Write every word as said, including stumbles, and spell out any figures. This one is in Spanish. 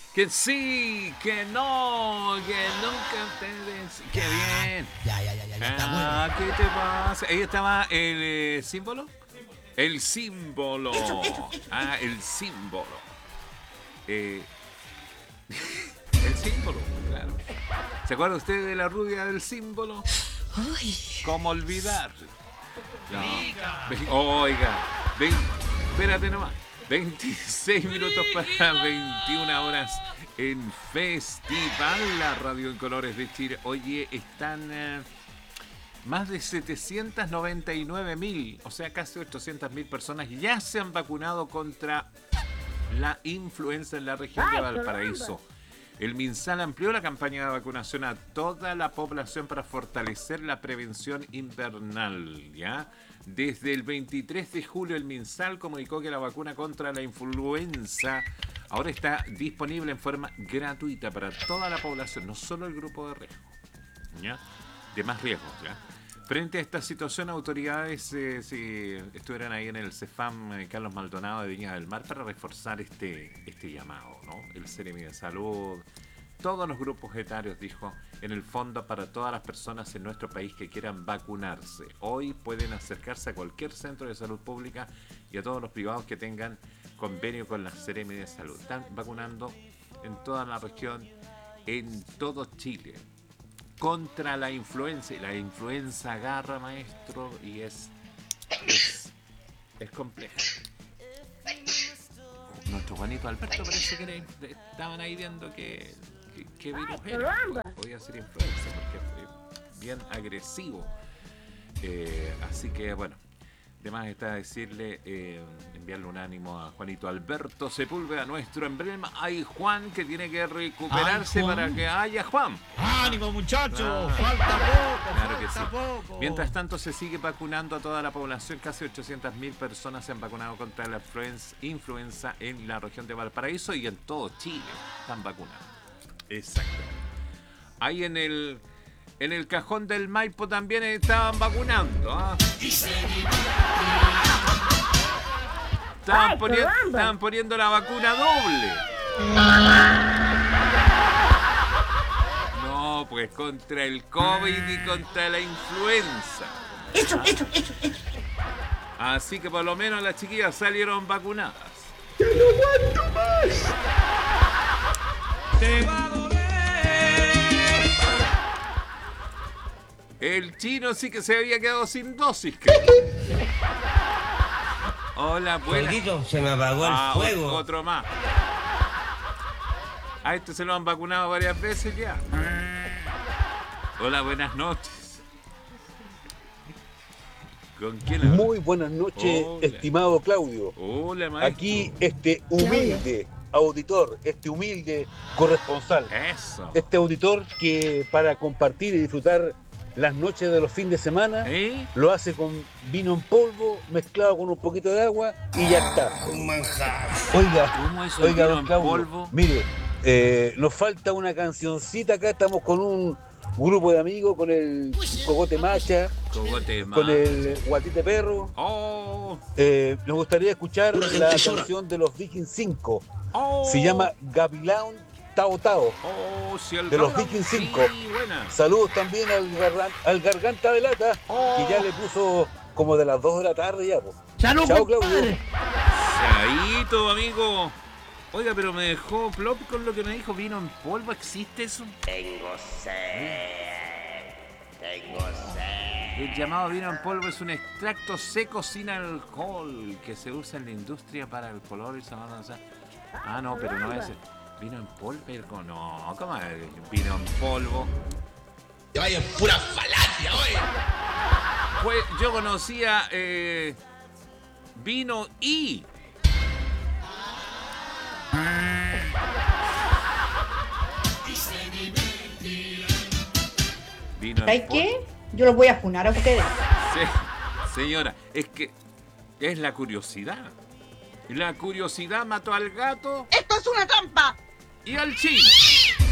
Que sí, que no, que nunca te des... ¡Qué bien! Ya, ya, ya, ya, ya está Ah, bueno. ¿qué te pasa? Ahí estaba el eh, símbolo. El símbolo. Eso, eso, eso. Ah, el símbolo. Eh, el símbolo, claro. ¿Se acuerda usted de la rubia del símbolo? Ay, ¿Cómo olvidar? No. Ve- Oiga, ven, espérate nomás. veintiséis minutos para veintiuna horas en Festival, la radio en colores de Chile. Oye, están eh, más de setecientos noventa y nueve mil, o sea, casi ochocientas mil personas ya se han vacunado contra la influenza en la región de Valparaíso. El MinSal amplió la campaña de vacunación a toda la población para fortalecer la prevención invernal, ¿ya? Desde el veintitrés de julio el MinSal comunicó que la vacuna contra la influenza ahora está disponible en forma gratuita para toda la población, no solo el grupo de riesgo, ¿ya? De más riesgos, ¿ya? Frente a esta situación, autoridades eh, si estuvieran ahí en el CEFAM eh, Carlos Maldonado de Viña del Mar para reforzar este, este llamado, ¿no? El Seremi de Salud, todos los grupos etarios, dijo, en el fondo para todas las personas en nuestro país que quieran vacunarse. Hoy pueden acercarse a cualquier centro de salud pública y a todos los privados que tengan convenio con la Seremi de Salud. Están vacunando en toda la región, en todo Chile, contra la influenza. Y la influenza agarra, maestro, y es es, es compleja. Nuestro Juanito Alberto parece que era- estaban ahí viendo que, que, que virus era. Podía ser influenza porque fue bien agresivo. Eh, así que bueno, de más está decirle, eh, enviarle un ánimo a Juanito Alberto Sepúlveda, nuestro emblema. Hay Juan que tiene que recuperarse. Ay, Juan. Para que haya Juan. ¡Ánimo, muchachos! Ah, ¡Falta poco! claro que ¡Falta sí. poco! Mientras tanto se sigue vacunando a toda la población. Casi ochocientas mil personas se han vacunado contra la influen- influenza en la región de Valparaíso y en todo Chile están vacunando. Exacto. Ahí en el en el cajón del Maipo también estaban vacunando, ¿ah? Estaban, Ay, poniendo, caramba. estaban poniendo la vacuna doble. No, pues contra el COVID y contra la influenza. eso, eso, eso, eso. Así que por lo menos las chiquillas salieron vacunadas. ¡Te va a doler! El chino sí que se había quedado sin dosis, creo. Hola, buenas. Poquito, se me apagó el Ah, fuego. otro más. A este se lo han vacunado varias veces ya. Hola, buenas noches. ¿Con quién hablo? Muy buenas noches, Hola. estimado Claudio. Hola, maestro. Aquí este humilde auditor, este humilde corresponsal, Eso. este auditor que para compartir y disfrutar las noches de los fines de semana ¿Eh? lo hace con vino en polvo mezclado con un poquito de agua y ya está. Un manjar. Oiga, ¿Cómo es el oiga, vino don en Claudio, polvo? mire, eh, nos falta una cancioncita acá, estamos con un grupo de amigos, con el Cogote Macha, Cogote más. con el Guatite Perro. Oh, Eh, nos gustaría escuchar Pura la gente llora. canción de los Vikings cinco. oh. Se llama Gavilán Tao Tao. Oh, si el de los Gavilán- Vikings cinco. Sí, buena. Saludos también al, garra- al Garganta de Lata, Oh. que ya le puso como de las dos de la tarde ya. Po. ¡Salud, Chao, Claudio. compadre! Chaito, amigo. Oiga, pero me dejó plop con lo que me dijo. ¿Vino en polvo? ¿Existe eso? Tengo sed. Tengo sed. El llamado vino en polvo es un extracto seco sin alcohol que se usa en la industria para el color y sabor. O sea, ah, no, pero no es vino en polvo. pero como- No, ¿cómo es vino en polvo? ¡Te vaya pura falacia, oye! Pues yo conocía eh, vino y... Vino en ¿Sabes polvo. qué? Yo los voy a funar a ustedes. Sí, señora, es que es la curiosidad. La curiosidad mató al gato ¡Esto es una trampa! y al chino.